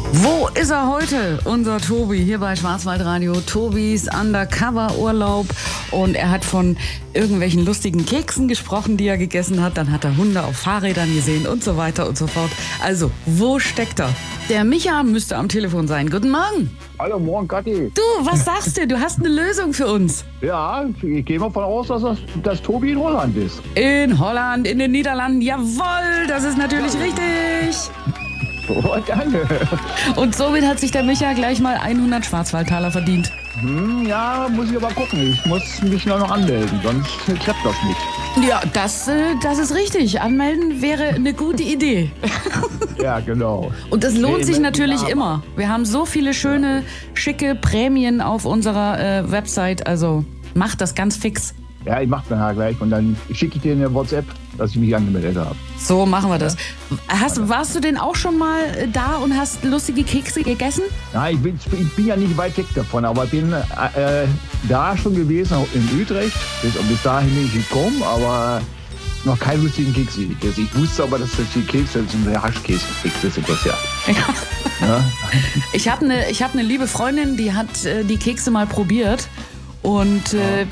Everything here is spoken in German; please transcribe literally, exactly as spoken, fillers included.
Wo ist er heute? Unser Tobi hier bei Schwarzwaldradio. Tobis Undercover-Urlaub. Und er hat von irgendwelchen lustigen Keksen gesprochen, die er gegessen hat. Dann hat er Hunde auf Fahrrädern gesehen und so weiter und so fort. Also, wo steckt er? Der Micha müsste am Telefon sein. Guten Morgen. Hallo, morgen, Kathi. Du, was sagst du? Du hast eine Lösung für uns. Ja, ich gehe mal von aus, dass, das, dass Tobi in Holland ist. In Holland, in den Niederlanden. Jawohl, das ist natürlich richtig. Oh, danke. Und somit hat sich der Micha gleich mal hundert Schwarzwaldtaler verdient. Hm, ja, muss ich aber gucken. Ich muss mich noch anmelden, sonst klappt das nicht. Ja, das, äh, das ist richtig. Anmelden wäre eine gute Idee. Ja, genau. Und das lohnt Nee, sich melden natürlich wir immer. Wir haben so viele schöne, schicke Prämien auf unserer äh, Website. Also macht das ganz fix. Ja, ich mach dann ja gleich und dann schicke ich dir eine WhatsApp, dass ich mich angemeldet habe. So machen wir das. Hast, warst du denn auch schon mal äh, da und hast lustige Kekse gegessen? Ja, ich bin, ich bin ja nicht weit weg davon, aber ich bin äh, da schon gewesen, auch in Utrecht. Bis, bis dahin bin ich gekommen, aber noch keinen lustigen Keks gegessen. Ich wusste aber, dass das die Kekse sind, Haschkäse-Kekse sind das ja. Ja. Ich habe eine ich hab ne liebe Freundin, die hat äh, die Kekse mal probiert. Und äh,